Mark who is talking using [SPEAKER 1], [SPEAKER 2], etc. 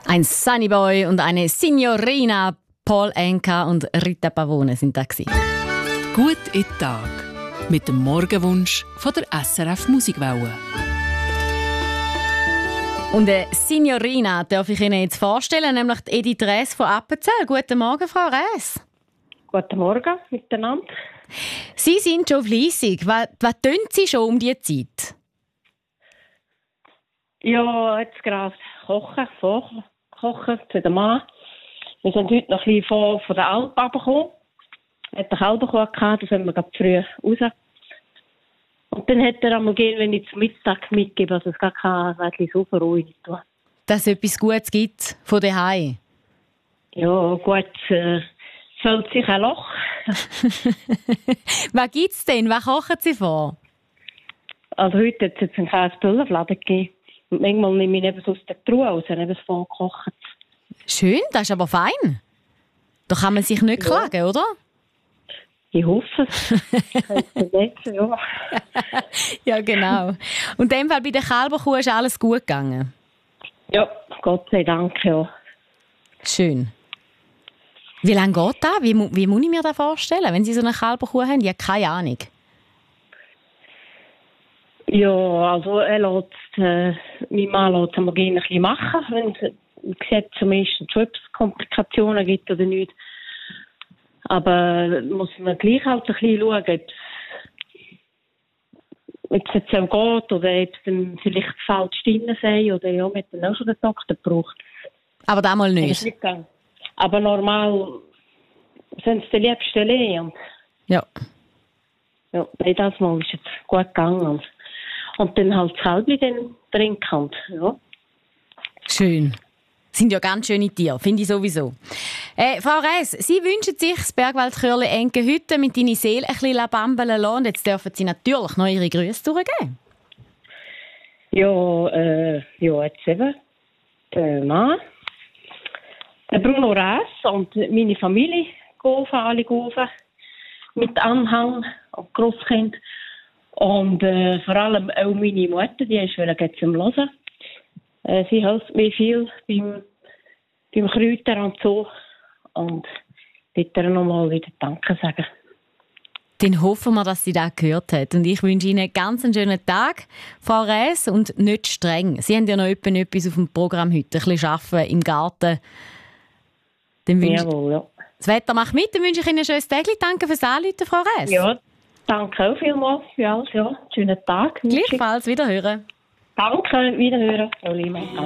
[SPEAKER 1] Ein Sunnyboy und eine Signorina. Paul Anka und Rita Pavone sind da gewesen.
[SPEAKER 2] Gut in den Tag. Mit dem Morgenwunsch von der SRF Musikwelle.
[SPEAKER 1] Und eine Signorina darf ich Ihnen jetzt vorstellen, nämlich die Edith Räs von Appenzell. Guten Morgen, Frau Räs.
[SPEAKER 3] Guten Morgen miteinander.
[SPEAKER 1] Sie sind schon fleissig. Was tun Sie schon um diese Zeit?
[SPEAKER 3] Ja, jetzt gerade vorkochen für den Mann. Wir sind heute noch ein bisschen von der Alp runtergekommen. Er hat eine Kalberkuh gehabt, das haben wir gerade früh raus. Und dann hätte er einmal gehen, wenn ich zum Mittag mitgebe, also es gar kein so verruhig tun.
[SPEAKER 1] Dass es etwas Gutes gibt von daheim.
[SPEAKER 3] Ja, gut, fällt sich ein Loch.
[SPEAKER 1] Was gibt es denn? Was kochen Sie vor?
[SPEAKER 3] Also heute hat es jetzt einen Käsebullenfladen gegeben. Und manchmal nehme ich eben aus der Truhe raus, eben es vorgekocht.
[SPEAKER 1] Schön, das ist aber fein. Da kann man sich nicht klagen, oder?
[SPEAKER 3] Ich hoffe es. Ja.
[SPEAKER 1] Ja, genau. Und in dem Fall bei der Kalberkuh ist alles gut gegangen?
[SPEAKER 3] Ja, Gott sei Dank, ja.
[SPEAKER 1] Schön. Wie lange geht das? Wie muss ich mir das vorstellen, wenn Sie so eine Kalberkuh haben? Ich habe keine Ahnung.
[SPEAKER 3] Ja, also mein Mann lässt es mir gerne ein bisschen machen, wenn es zumindest schon Komplikationen gibt oder nicht. Aber muss man gleich halt ein bisschen schauen, ob es jetzt so geht oder ob es dann vielleicht falsch drin sei oder ja, man hat dann auch schon den Doktor gebraucht.
[SPEAKER 1] Aber damals nicht?
[SPEAKER 3] Aber normal sind es die liebsten Lehen.
[SPEAKER 1] Ja.
[SPEAKER 3] Ja, das Mal ist jetzt gut gegangen. Und dann halt das Kälbchen trinken. Ja.
[SPEAKER 1] Schön. Sind ja ganz schöne Tiere, finde ich sowieso. Frau Räs, Sie wünschen sich das Bergwaldchörli Enke heute mit «Deine Seele» ein bisschen bambeln lassen. Und jetzt dürfen Sie natürlich noch Ihre Grüße durchgeben.
[SPEAKER 3] Ja, jetzt eben der Mann, der Bruno Räs und meine Familie, alle Gofen, mit Anhang und Grosskind. Und vor allem auch meine Mutter, die ist jetzt zum Hören. Sie hilft mir viel beim Kräutern und so. Und bitte nochmal wieder Danke sagen.
[SPEAKER 1] Dann hoffen wir, dass sie das gehört hat. Und ich wünsche Ihnen einen ganz schönen Tag, Frau Räs, und nicht streng. Sie haben ja noch etwas auf dem Programm heute, ein bisschen arbeiten im Garten.
[SPEAKER 3] Jawohl, ja.
[SPEAKER 1] Das Wetter macht mit, dann wünsche ich Ihnen ein schönes Tag. Danke fürs Anrufen, Frau Räs.
[SPEAKER 3] Ja, danke auch vielmals für alles. Ja. Schönen Tag.
[SPEAKER 1] Gleichfalls, wiederhören.
[SPEAKER 3] Danke, wiederhören, Frau Lehmann.